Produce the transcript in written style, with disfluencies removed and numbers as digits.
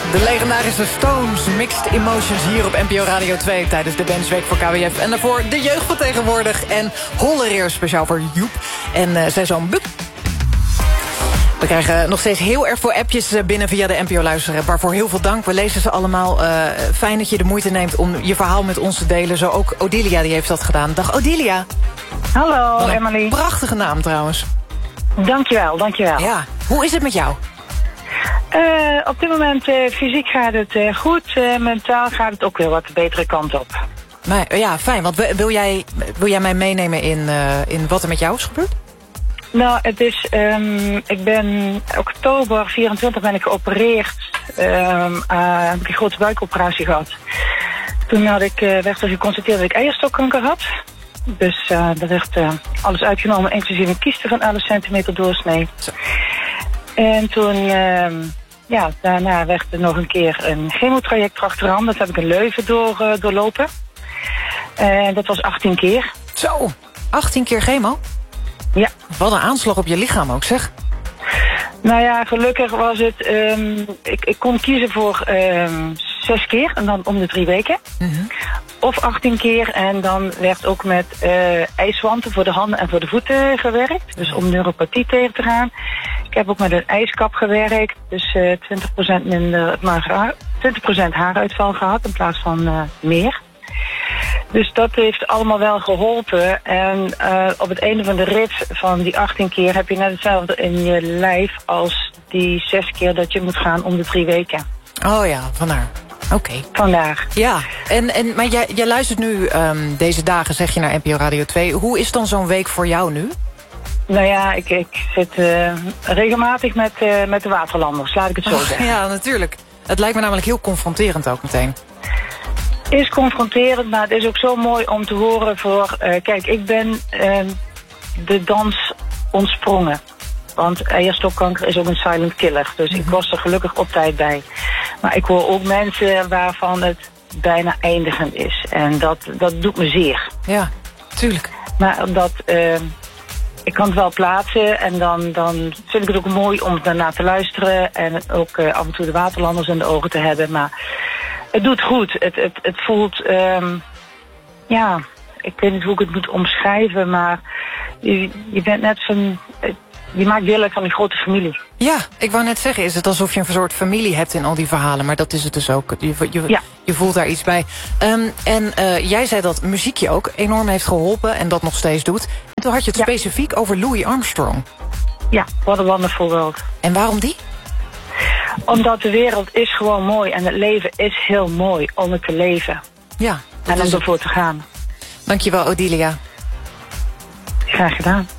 De legendarische Stones, Mixed Emotions hier op NPO Radio 2... tijdens de Bandsweek voor KWF. En daarvoor de jeugd van tegenwoordig en Hollereer speciaal voor Joep. En zij zo'n Buk. We krijgen nog steeds heel erg veel appjes binnen via de NPO-luisteraar. Waarvoor heel veel dank. We lezen ze allemaal. Fijn dat je de moeite neemt om je verhaal met ons te delen. Zo ook Odilia, die heeft dat gedaan. Dag Odilia. Hallo, Emily. Prachtige naam trouwens. Dankjewel. Ja. Hoe is het met jou? Op dit moment fysiek gaat het goed. Mentaal gaat het ook weer wat de betere kant op. Maar, ja, fijn. Want wil jij mij meenemen in wat er met jou is gebeurd? Nou, het is... ik ben oktober 24 ben ik geopereerd. Heb ik een grote buikoperatie gehad. Toen werd er geconstateerd dat ik eierstokkanker had. Dus er werd alles uitgenomen, inclusief een kieste van 11 centimeter doorsnee. Zo. En toen, daarna werd er nog een keer een chemotraject achteraan. Dat heb ik in Leuven doorlopen. En dat was 18 keer. Zo, 18 keer chemo? Ja. Wat een aanslag op je lichaam ook, zeg. Nou ja, gelukkig was het... Ik kon kiezen voor 6 keer en dan om de 3 weken. Mm-hmm. Of 18 keer en dan werd ook met ijswanten voor de handen en voor de voeten gewerkt. Dus om neuropathie tegen te gaan. Ik heb ook met een ijskap gewerkt. Dus 20% minder 20% haaruitval gehad in plaats van meer. Dus dat heeft allemaal wel geholpen. En op het einde van de rit van die 18 keer heb je net hetzelfde in je lijf als die 6 keer dat je moet gaan om de 3 weken. Oh ja, vandaar. Oké. Vandaag. Ja, maar jij luistert nu deze dagen, zeg je, naar NPO Radio 2. Hoe is dan zo'n week voor jou nu? Nou ja, ik zit regelmatig met de waterlanders, laat ik het zo zeggen. Ja, natuurlijk. Het lijkt me namelijk heel confronterend ook meteen. Is confronterend, maar het is ook zo mooi om te horen voor... kijk, ik ben de dans ontsprongen. Want eierstokkanker is ook een silent killer. Dus ik was er gelukkig op tijd bij. Maar ik hoor ook mensen waarvan het bijna eindigend is. En dat doet me zeer. Ja, tuurlijk. Maar omdat... ik kan het wel plaatsen en dan vind ik het ook mooi om daarna te luisteren. En ook af en toe de waterlanders in de ogen te hebben. Maar het doet goed. Het voelt... ja, ik weet niet hoe ik het moet omschrijven. Maar je bent net van... Je maakt deel uit van een grote familie. Ja, ik wou net zeggen, is het alsof je een soort familie hebt in al die verhalen. Maar dat is het dus ook. Je voelt daar iets bij. Jij zei dat muziek je ook enorm heeft geholpen en dat nog steeds doet. En toen had je het specifiek over Louis Armstrong. Ja, what a wonderful world. En waarom die? Omdat de wereld is gewoon mooi en het leven is heel mooi om het te leven. Ja. En om ervoor te gaan. Dankjewel, Odilia. Graag gedaan.